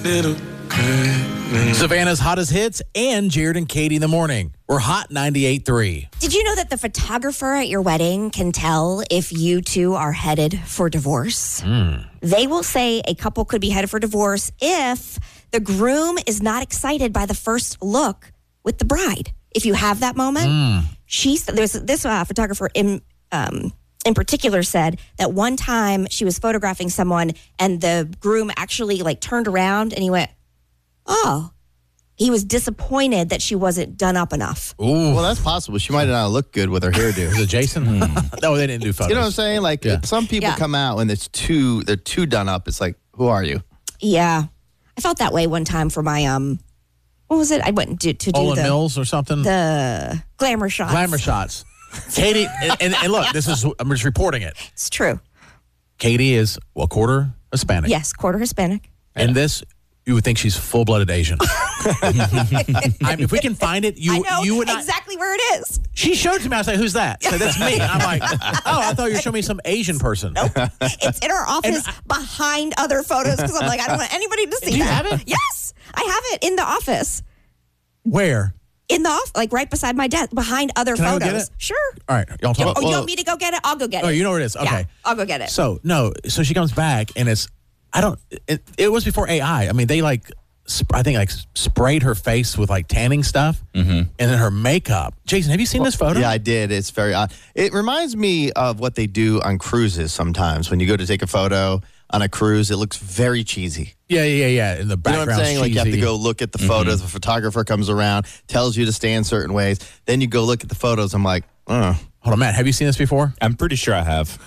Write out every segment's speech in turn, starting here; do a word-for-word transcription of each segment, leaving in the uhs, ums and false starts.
little crazy. Savannah's hottest hits and Jared and Katie in the morning. We're Hot ninety-eight point three. Did you know that the photographer at your wedding can tell if you two are headed for divorce? Mm. They will say a couple could be headed for divorce if the groom is not excited by the first look with the bride. If you have that moment, Mm. she's there's this uh, photographer in um, in particular said that one time she was photographing someone and the groom actually like turned around and he went, "Oh." He was disappointed that she wasn't done up enough. Ooh. Well, that's possible. She might not look good with her hairdo. Is it Jason? No, they didn't do photos. You know what I'm saying? Like Yeah. some people Yeah. come out and it's too they're too done up. It's like, who are you? Yeah. I felt that way one time for my, um, what was it? I went to, to do Olin the, Mills or something? the glamour shots. Glamour shots. Katie, and, and, and look, this is, I'm just reporting it. It's true. Katie is, well, quarter Hispanic. Yes, quarter Hispanic. And this, you would think she's full-blooded Asian. I mean, if we can find it, you I know you would not. exactly where it is. She showed it to me. I was like, "Who's that?" So that's me. I'm like, "Oh, I thought you were showing me some Asian person." Nope. It's in our office behind other photos because I'm like, I don't want anybody to see Do you that. have it? Yes, I have it in the office. Where? In the office, like right beside my desk, behind other Can I go photos. get it? Sure. All right, y'all talk. Oh, you well- want me to go get it? I'll go get it. Oh, you know where it is. Okay, Yeah, I'll go get it. So no, so she comes back and it's, I don't. It, it was before A I. I mean, they like, sp- I think like sprayed her face with like tanning stuff, and then her makeup. Jason, have you seen this photo? Yeah, I did. It's very odd. It reminds me of what they do on cruises sometimes. When you go to take a photo on a cruise, it looks very cheesy. yeah, yeah, yeah. In the You know background, what I'm saying? Like you have to cheesy. go look at the photos. The photographer comes around, tells you to stand certain ways. Then you go look at the photos. I'm like, oh. Hold on, Matt. Have you seen this before? I'm pretty sure I have.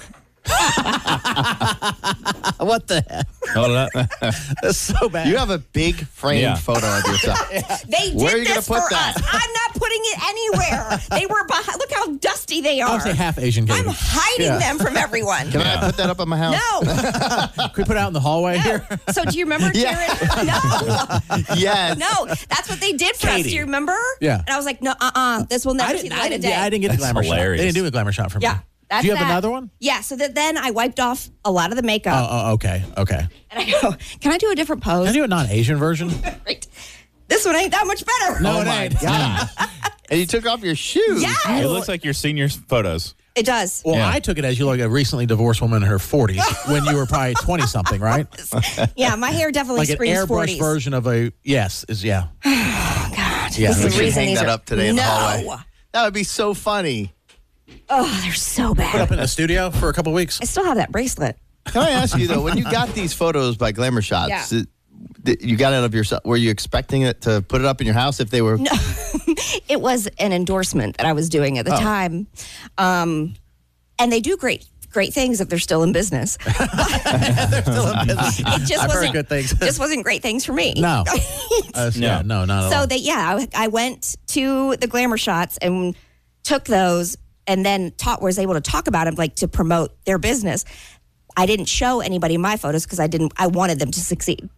What the heck? Hold up. That's so bad. You have a big framed Yeah. photo of yourself. They did Where are you this gonna put for that? us. I'm not putting it anywhere. They were behind. Look how dusty they I are. would say half Asian Katie. I'm hiding Yeah. them from everyone. Can I put that up on my house? No. Can we put it out in the hallway here? So do you remember, Yeah. Jared? No. Yes. No. That's what they did for us. Katie. Do you remember? Yeah. And I was like, no, uh-uh. This will never I see didn't, the I light of didn't, day. I didn't get the That's glamour shot. hilarious. They didn't do a glamour shot for me. Yeah. That's Do you have that. another one? Yeah. So that then I wiped off a lot of the makeup. Oh, oh, okay, okay. And I go, can I do a different pose? Can I do a non-Asian version? Right. This one ain't that much better. No, Oh it my ain't. God. And you took off your shoes. Yes. It looks like your senior photos. It does. Well, Yeah. I took it as you look a recently divorced woman in her forties when you were probably twenty-something, right? Yeah, my hair definitely Like an screams airbrush forties. version of a, yes, is yeah. Oh, God. Yeah. This is We the should reason hang these that are, up today in the no. hallway. That would be so funny. Oh, they're so Put up bad. in the studio for a couple weeks. I still have that bracelet. Can I ask you though, when you got these photos by Glamour Shots, Yeah. it- th- you got it of yourself. Were you expecting it to put it up in your house if they were? No, it was an endorsement that I was doing at the Oh. time. Um, and they do great great things if they're still in business. They're still in business. It just I've heard wasn't good things. just wasn't great things for me. No. Uh, yeah, no, not at So all. they, yeah, I, I went to the glamour shots and took those, and then taught was able to talk about them, like to promote their business. I didn't show anybody my photos because I didn't. I wanted them to succeed.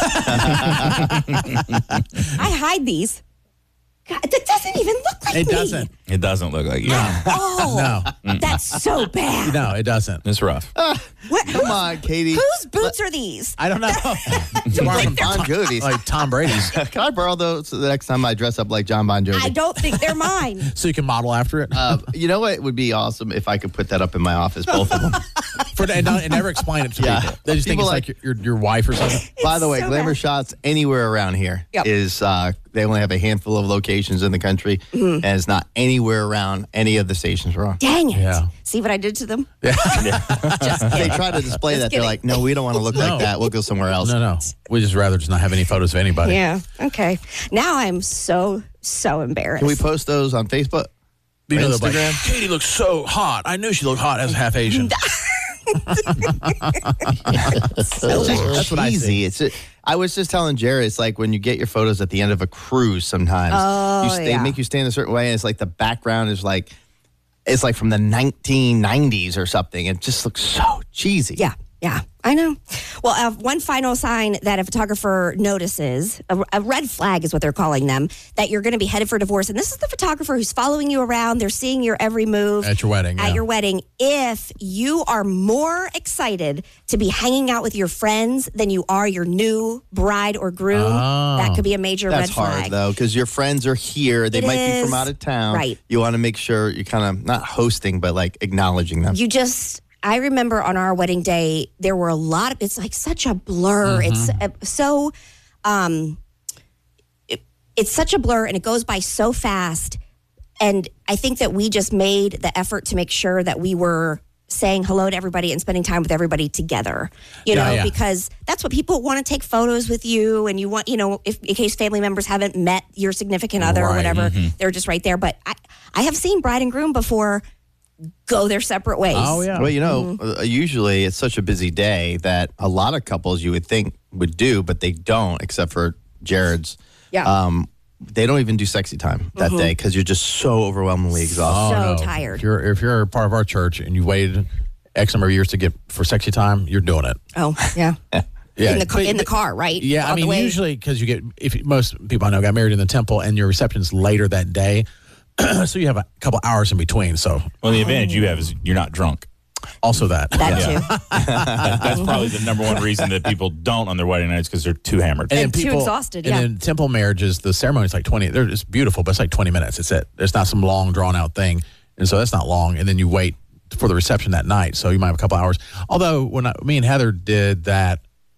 I hide these. God, that doesn't even look like It me. doesn't. It doesn't look like you. Oh, No. that's so bad. No, it doesn't. It's rough. What, Come on, Katie. whose boots are these? I don't know. John Bon Jovi's. Like Tom Brady's. Can I borrow those the next time I dress up like John Bon Jovi? I don't think they're mine. So you can model after it. Uh, you know what would be awesome if I could put that up in my office, both of them. For, and, not- and never explain it to Yeah. people. They just think People it's like, your, your your wife or something. By the way, so Glamour bad. Shots anywhere around here is Yep. uh, they only have a handful of locations in the country, Mm-hmm. and it's not anywhere around any of the stations wrong. Dang it! Yeah. See what I did to them? They try to display that. They're kidding. like, no, we don't want to look No. like that. We'll go somewhere else. No, no. We just rather just not have any photos of anybody. Yeah. Okay. Now I'm so so embarrassed. Can we post those on Facebook? You know, they're Instagram? like, Katie looks so hot. I knew she looked hot as half Asian. It's just That's what I cheesy. see. It's just, I was just telling Jared, it's like when you get your photos at the end of a cruise sometimes. Oh, you stay, yeah. make you stand a certain way, and it's like the background is like, it's like from the nineteen nineties or something. It just looks so cheesy. Yeah. Yeah, I know. Well, uh, one final sign that a photographer notices, a, a red flag is what they're calling them, that you're going to be headed for divorce. And this is the photographer who's following you around. They're seeing your every move. At your wedding, At yeah. your wedding. If you are more excited to be hanging out with your friends than you are your new bride or groom, Oh. that could be a major That's red flag. hard, though, because your friends are here. They It might be is. from out of town. Right. You want to make sure you're kind of not hosting, but like acknowledging them. You just, I remember on our wedding day, there were a lot of, it's like such a blur. It's uh, so, um, it, it's such a blur and it goes by so fast. And I think that we just made the effort to make sure that we were saying hello to everybody and spending time with everybody together, you Yeah, know, yeah. because that's what people want to take photos with you. And you want, you know, if in case family members haven't met your significant other or Right, whatever, they're just right there. But I, I have seen bride and groom before go their separate ways. Oh, yeah. Well, you know, uh, usually it's such a busy day that a lot of couples you would think would do, but they don't, except for Jared's. Yeah. Um, they don't even do sexy time that day because you're just so overwhelmingly exhausted. So Oh, no. tired. If you're, if you're a part of our church and you waited X number of years to get for sexy time, you're doing it. Oh, yeah. Yeah, in the ca- but- in the car, right? Yeah, On I the mean, way. usually because you get, if most people I know got married in the temple and your reception's later that day, so you have a couple hours in between. So Well, the advantage you have is you're not drunk. also that. that Yeah. too. That, that's probably the number one reason that people don't on their wedding nights because they're too hammered. And too exhausted, yeah. And in temple marriages, the ceremony is like twenty. They're it's beautiful, but it's like twenty minutes. It's it. It's not some long, drawn out thing, and so that's not long. And then you wait for the reception that night, so you might have a couple hours. Although when I, me and Heather did that,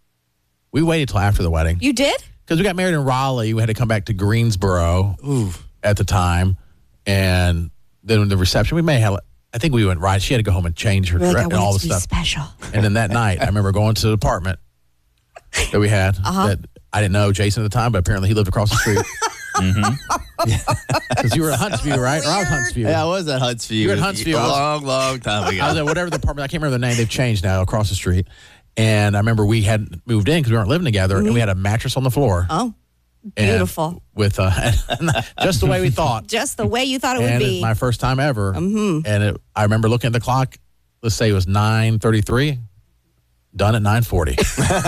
we waited till after the wedding You did? because we got married in Raleigh. We had to come back to Greensboro at the time, and then the reception we may have. I think we went right. She had to go home and change her You're like, dress I and want all it the to be stuff. special. And then that night, I remember going to the apartment that we had Uh-huh. that I didn't know Jason at the time, but apparently he lived across the street. Because you were at Huntsview, right? Or I was Huntsview. Yeah, I was at Huntsview. You were at Huntsview. A I was- long, long time ago. I was at whatever the apartment, I can't remember the name. They've changed now across the street. And I remember we hadn't moved in because we weren't living together, and we had a mattress on the floor. Oh, and beautiful. With uh, just the way we thought. Just the way you thought it would And be. it's my first time ever. Mm-hmm. And it, I remember looking at the clock. Let's say it was nine thirty-three. Done at nine forty.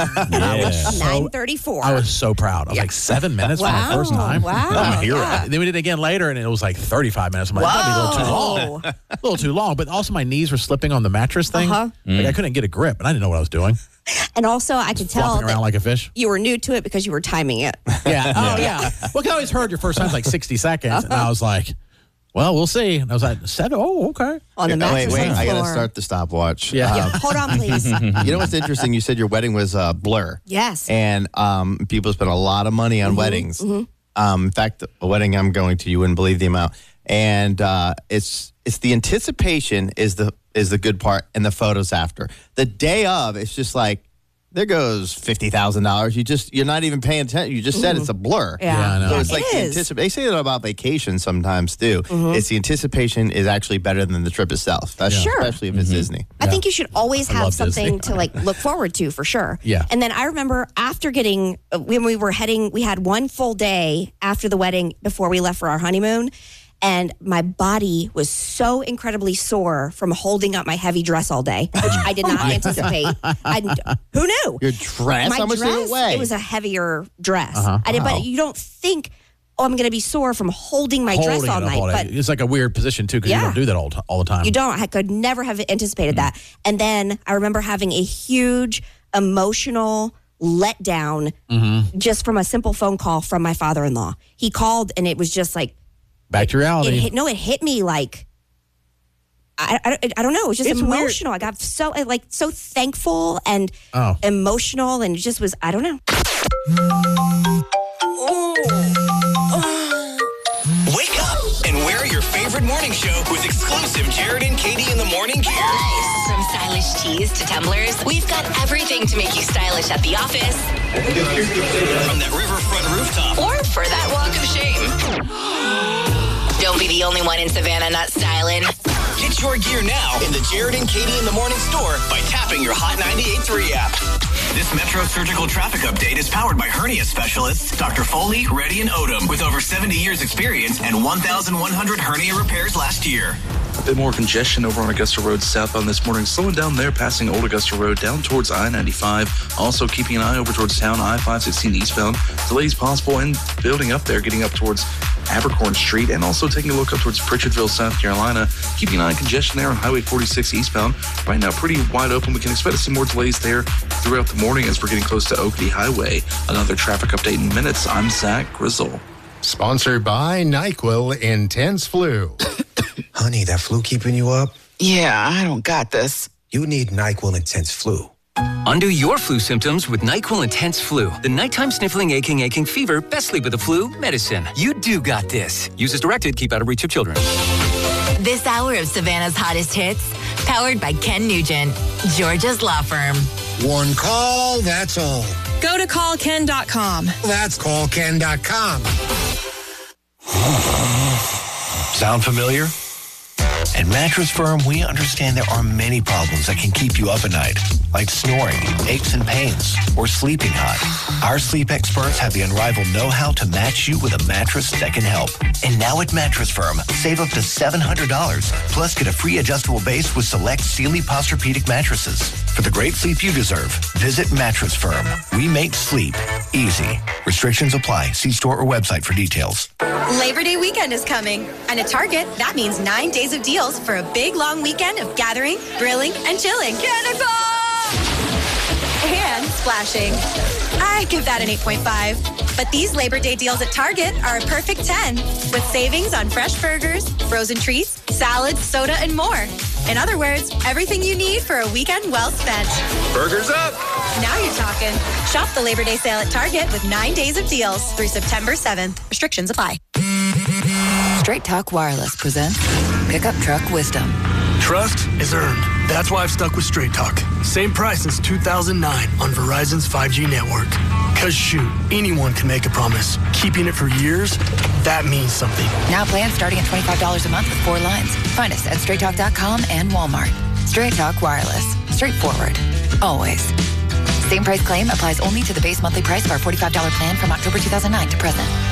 Yeah. nine thirty-four. I was so proud. I was like seven minutes for my first time. Wow. I'm a hero. Yeah. Then we did it again later, and it was like thirty-five minutes. I'm like, that'd be a little too long. Whoa. A little too long. But also, my knees were slipping on the mattress thing. Uh-huh. Like I couldn't get a grip, and I didn't know what I was doing. And also, I could tell Flopping that around like a fish. you were new to it because you were timing it. Yeah. Oh, yeah. Well, 'cause I always heard your first time's like sixty seconds, and I was like, well, we'll see. And I was like, seven? Oh, okay. On the Oh, mattress wait, wait. on the I got to floor. start the stopwatch. Yeah. Yeah, hold on, please. You know what's interesting? You said your wedding was uh, Blur. Yes. And um, people spend a lot of money on weddings. Um, in fact, a wedding I'm going to, you wouldn't believe the amount. And uh, it's it's the anticipation is the is the good part, and the photos after. The day of, it's just like there goes fifty thousand dollars. You just you're not even paying attention. You just said it's a blur. Yeah. Yeah, I know. So it's It like the is. anticip- They say that about vacation sometimes too. It's the anticipation is actually better than the trip itself. That's Sure. especially if it's Disney. I think you should always I have love something Disney. to like look forward to for sure. Yeah. And then I remember after getting uh, when we were heading, we had one full day after the wedding before we left for our honeymoon. And my body was so incredibly sore from holding up my heavy dress all day, which I did not anticipate. I didn't- who knew? Your dress? My How much dress, did it weigh? It was a heavier dress. Uh-huh. I did, Wow. but you don't think, oh, I'm going to be sore from holding my dress Holding all it up night. all day. But It's like a weird position, too, because you Yeah. don't do that all, t- all the time. you don't. I could never have anticipated that. And then I remember having a huge emotional letdown just from a simple phone call from my father-in-law. He called and it was just like, Back to it reality. hit, no, it hit me like, I, I, I don't know. It was just It's weird. emotional. I got so like so thankful and Oh. emotional, and it just was, I don't know. Wake up and wear your favorite morning show with exclusive Jared and Katie in the morning gear. Nice. From stylish tees to tumblers, we've got everything to make you stylish at the office From that riverfront rooftop. or for that walk of shame. Don't be the only one in Savannah not styling. Get your gear now in the Jared and Katie in the morning store by tapping your Hot ninety-eight point three app. This Metro Surgical Traffic Update is powered by hernia specialists Doctor Foley, Reddy, and Odom with over seventy years experience and one thousand one hundred hernia repairs last year. A bit more congestion over on Augusta Road southbound this morning, slowing down there, passing Old Augusta Road down towards I ninety-five. Also keeping an eye over towards town, I five sixteen eastbound. Delays possible and building up there, getting up towards Abercorn Street, and also taking a look up towards Pritchardville, South Carolina. Keeping an eye on congestion there on Highway forty-six eastbound. Right now, pretty wide open. We can expect to see more delays there throughout the morning as we're getting close to Oakley Highway. Another traffic update in minutes. I'm Zach Grizzle. Sponsored by NyQuil Intense Flu. Honey, that flu keeping you up? Yeah, I don't got this. You need NyQuil Intense Flu. Undo your flu symptoms with NyQuil Intense Flu. The nighttime sniffling, aching, aching fever, best sleep with the flu medicine. You do got this. Use as directed. Keep out of reach of children. This hour of Savannah's hottest hits, powered by Ken Nugent, Georgia's law firm. One call, that's all. Go to call ken dot com. That's call ken dot com. Sound familiar? At Mattress Firm, we understand there are many problems that can keep you up at night, like snoring, aches and pains, or sleeping hot. Our sleep experts have the unrivaled know-how to match you with a mattress that can help. And now at Mattress Firm, save up to seven hundred dollars, plus get a free adjustable base with select Sealy Posturepedic mattresses. For the great sleep you deserve, visit Mattress Firm. We make sleep easy. Restrictions apply. See store or website for details. Labor Day weekend is coming, and at Target, that means nine days of deals for a big, long weekend of gathering, grilling, and chilling. Cannonball! And splashing. I give that an eight point five. But these Labor Day deals at Target are a perfect ten, with savings on fresh burgers, frozen treats, salads, soda, and more. In other words, everything you need for a weekend well spent. Burgers up! Now you're talking. Shop the Labor Day sale at Target with nine days of deals through September seventh. Restrictions apply. Straight Talk Wireless presents Pickup Truck Wisdom. Trust is earned. That's why I've stuck with Straight Talk. Same price since two thousand nine on Verizon's five G network. Cause shoot, anyone can make a promise. Keeping it for years, that means something. Now plans starting at twenty-five dollars a month with four lines. Find us at straight talk dot com and Walmart. Straight Talk Wireless. Straightforward. Always. Same price claim applies only to the base monthly price of our forty-five dollars plan from October two thousand nine to present.